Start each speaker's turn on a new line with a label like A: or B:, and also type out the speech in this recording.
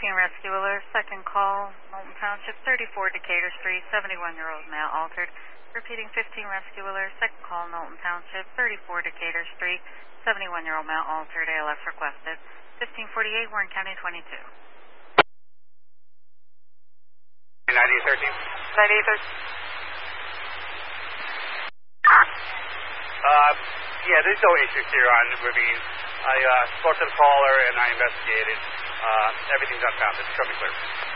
A: Rescue Alert, second call, Knowlton Township, 34 Decatur Street, 71-year-old male altered. Repeating 15 Rescue Alert, second call, Knowlton Township, 34 Decatur Street, 71-year-old male altered, ALS requested. 1548, Warren County 22.
B: 9813.
C: 9813. Yeah, there's no issues here on Ravine. I spoke to the caller and I investigated. Everything's unfounded. Show me clear.